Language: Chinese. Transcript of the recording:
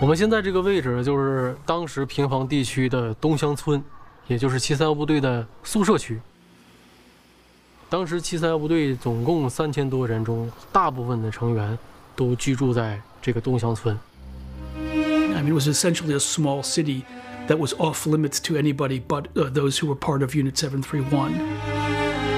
我们现在这个位置就是当时平房地区的东乡村，也就是731部队的宿舍区。当时731部队总共3000多人中，大部分的成员都居住在这个东乡村。 I mean, it was essentially a small city that was off limits to anybody but those who were part of Unit 731.